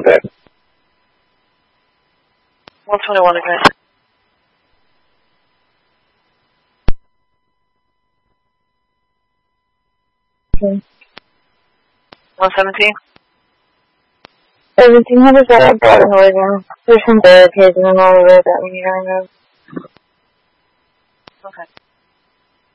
121 again. Okay. 117? 1700 that I brought in Oregon. There's some barricades and all over that we need to remove. Okay.